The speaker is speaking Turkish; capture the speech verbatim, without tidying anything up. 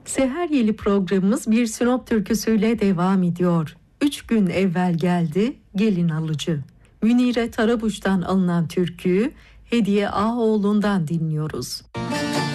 Seher Yeli programımız bir Sinop türküsüyle devam ediyor. Üç gün evvel geldi gelin alıcı. Münire Tarabuş'tan alınan türküyü Hediye Ağoğlu'ndan dinliyoruz.